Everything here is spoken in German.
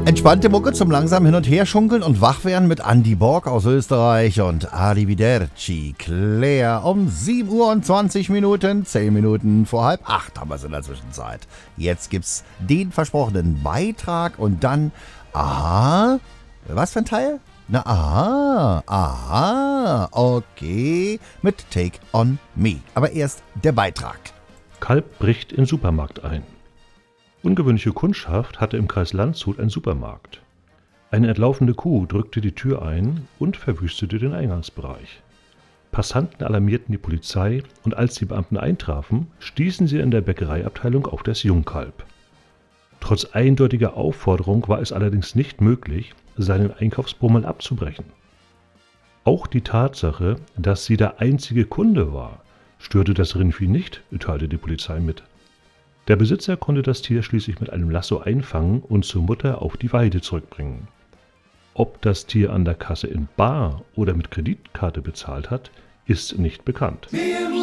Entspannte Mucke zum langsam hin und her schunkeln und wachwerden mit Andy Borg aus Österreich und Arrivederci Claire um 7 Uhr und 20 Minuten, 10 Minuten vor 7:30 haben wir es in der Zwischenzeit. Jetzt gibt's den versprochenen Beitrag und dann, aha, was für ein Teil? Na, aha, okay, mit Take on Me. Aber erst der Beitrag. Kalb bricht in Supermarkt ein. Ungewöhnliche Kundschaft hatte im Kreis Landshut ein Supermarkt. Eine entlaufende Kuh drückte die Tür ein und verwüstete den Eingangsbereich. Passanten alarmierten die Polizei und als die Beamten eintrafen, stießen sie in der Bäckereiabteilung auf das Jungkalb. Trotz eindeutiger Aufforderung war es allerdings nicht möglich, seinen Einkaufsbummel abzubrechen. Auch die Tatsache, dass sie der einzige Kunde war, störte das Rindvieh nicht, teilte die Polizei mit. Der Besitzer konnte das Tier schließlich mit einem Lasso einfangen und zur Mutter auf die Weide zurückbringen. Ob das Tier an der Kasse in bar oder mit Kreditkarte bezahlt hat, ist nicht bekannt. Wir